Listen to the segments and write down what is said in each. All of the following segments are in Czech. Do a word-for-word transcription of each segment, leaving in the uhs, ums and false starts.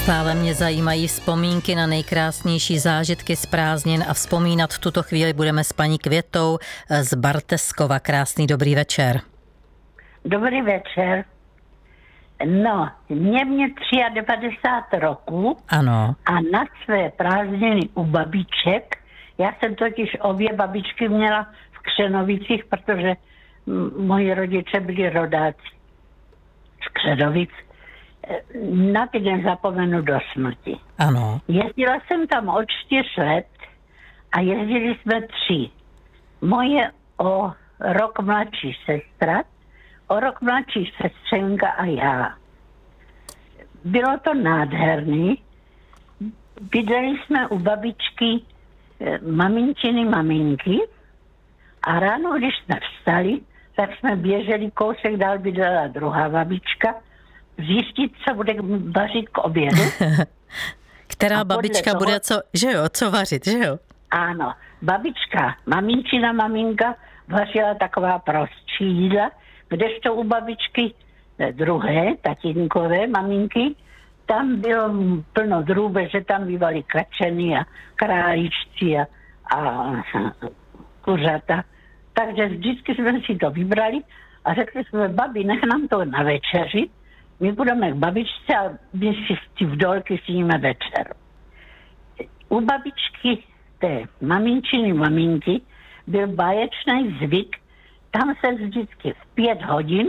Stále mě zajímají vzpomínky na nejkrásnější zážitky z prázdnin a vzpomínat v tuto chvíli budeme s paní Květou z Barteskova. Krásný dobrý večer. Dobrý večer. No, mě mě devadesát tři roků. Ano. A na své prázdniny u babiček, já jsem totiž obě babičky měla v Křenovicích, protože m- moji rodiče byli rodáci z Křenovic. Na ty nezapomenu do smrti. Ano. Jezdila jsem tam od čtyř let a jezdili jsme tři. Moje o rok mladší sestra, o rok mladší sestřenka a já. Bylo to nádherný. Bydleli jsme u babičky maminčiny maminky a ráno, když jsme vstali, tak jsme běželi kousek dál, bydlela druhá babička, zjistit, co bude vařit k obědu. Která babička toho, bude co, že jo, co vařit, že jo? Ano, babička, maminčina maminka vařila taková prostší jídla, kdežto u babičky druhé, tatínkové maminky, tam bylo plno drůbeže, tam bývaly kačeny a králíčci a, a kuřata. Takže vždycky jsme si to vybrali a řekli jsme, babi, nech nám to na večeři, my budeme k babičce a my si ty vdolky sníme večer. U babičky té maminčiny maminky byl báječný zvyk, tam se vždycky v pět hodin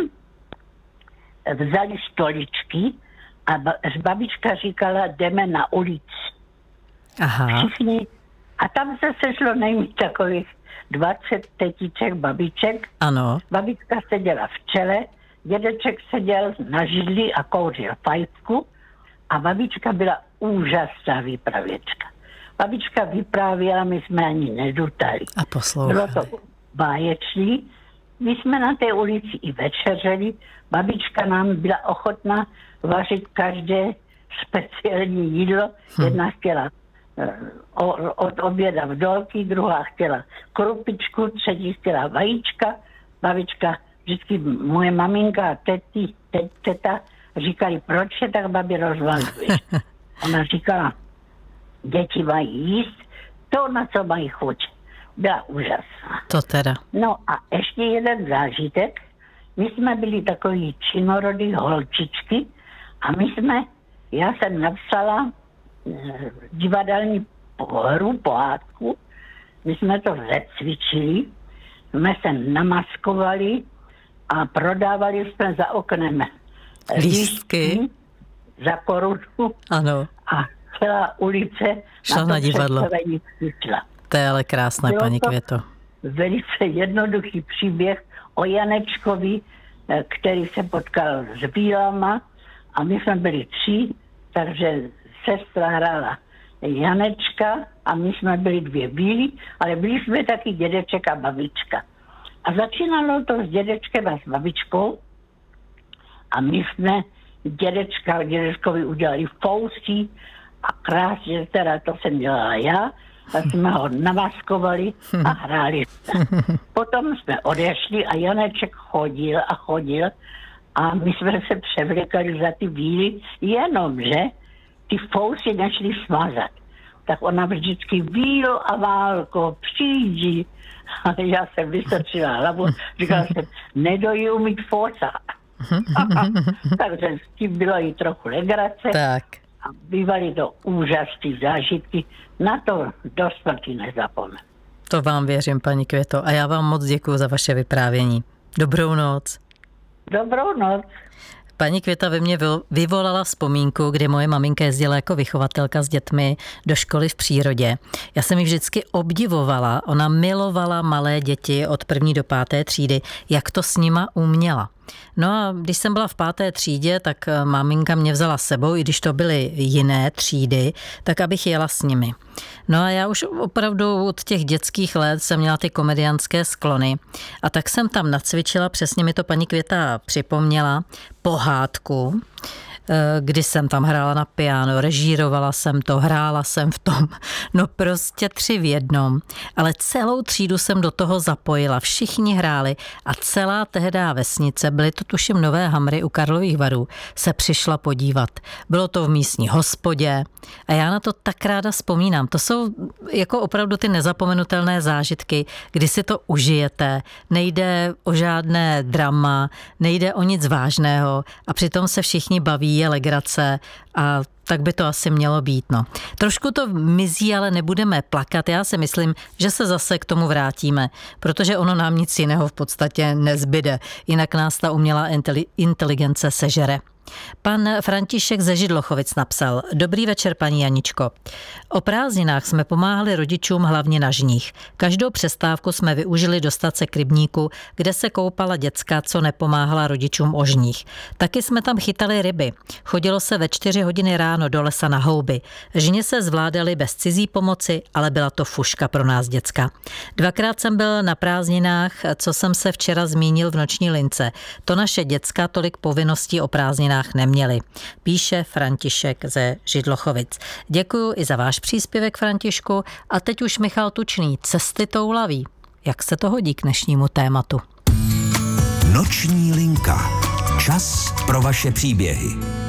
vzali stoličky a babička říkala, jdeme na ulici. Aha. Všichni. A tam se sešlo nejmít takových dvacet tetiček, babiček. Ano. Babička seděla v čele, dědeček seděl na židli a kouřil fajfku a babička byla úžasná vypravěčka. Babička vyprávěla, my jsme ani nedutali. A poslouchali. Bylo to báječný. My jsme na té ulici i večeřeli. Babička nám byla ochotná vařit každé speciální jídlo. Hm. Jedna chtěla uh, od oběda vdolky, druhá chtěla krupičku, třetí chtěla vajíčka. Babička, vždycky moje maminka a teti, tet, teta říkali, proč je tak babi rozvaluješ? Ona říkala, děti mají jíst to, na co mají chuť. Byla úžasná. To teda. No a ještě jeden zážitek. My jsme byli takový činorodý holčičky a my jsme, já jsem napsala eh, divadelní hru, pohádku. My jsme to zacvičili, jsme se namaskovali a prodávali jsme za oknem lístky za korunu. Ano. A celá ulice šla na, na divadlo. To je ale krásné, bylo paní Květo. Velice jednoduchý příběh o Janečkovi, který se potkal s bílama a my jsme byli tři, takže sestra hrála Janečka a my jsme byli dvě bílí, ale byli jsme taky dědeček a babička. A začínalo to s dědečkem a s babičkou a my jsme dědečka, dědečkovi udělali fousí a krásně, teda to jsem dělala já, tak jsme ho namaskovali a hráli. Potom jsme odešli a Janeček chodil a chodil a my jsme se převlekali za ty bíly, jenomže ty fousy nešli smazat. Tak ona vždycky vílo a válko, přijdi. A já jsem vystrčila hlavu, říkala jsem, nedojí umít fosa. Takže s tím bylo i trochu legrace. Tak. A bývaly to úžasné zážitky, na to do smrti nezapomenu. To vám věřím, paní Květo, a já vám moc děkuji za vaše vyprávění. Dobrou noc. Dobrou noc. Paní Květa ve mně vyvolala vzpomínku, kdy moje maminka jezdila jako vychovatelka s dětmi do školy v přírodě. Já jsem ji vždycky obdivovala, ona milovala malé děti od první do páté třídy, jak to s nima uměla. No a když jsem byla v páté třídě, tak maminka mě vzala s sebou, i když to byly jiné třídy, tak abych jela s nimi. No a já už opravdu od těch dětských let jsem měla ty komediantské sklony a tak jsem tam nacvičila, přesně mi to paní Květa připomněla, pohádku, kdy jsem tam hrála na piano, režírovala jsem to, hrála jsem v tom, no prostě tři v jednom. Ale celou třídu jsem do toho zapojila, všichni hráli a celá tehdá vesnice, byly to tuším Nové Hamry u Karlových Varů, se přišla podívat. Bylo to v místní hospodě a já na to tak ráda vzpomínám. To jsou jako opravdu ty nezapomenutelné zážitky, kdy si to užijete, nejde o žádné drama, nejde o nic vážného a přitom se všichni baví, je legrace a tak by to asi mělo být. No. Trošku to mizí, ale nebudeme plakat. Já si myslím, že se zase k tomu vrátíme, protože ono nám nic jiného v podstatě nezbyde. Jinak nás ta umělá inteligence sežere. Pan František ze Židlochovic napsal: Dobrý večer, paní Janičko. O prázdninách jsme pomáhali rodičům hlavně na žních. Každou přestávku jsme využili dostat se k rybníku, kde se koupala děcka, co nepomáhala rodičům o žních. Taky jsme tam chytali ryby. Chodilo se ve čtyři hodiny ráno do lesa na houby. Žně se zvládaly bez cizí pomoci, ale byla to fuška pro nás děcka. Dvakrát jsem byl na prázdninách, co jsem se včera zmínil v Noční lince. To naše děcka tolik povinností o prázdninách neměli, píše František ze Židlochovic. Děkuju i za váš příspěvek, Františku, a teď už Michal Tučný, Cesty toulaví. Jak se to hodí k dnešnímu tématu? Noční linka. Čas pro vaše příběhy.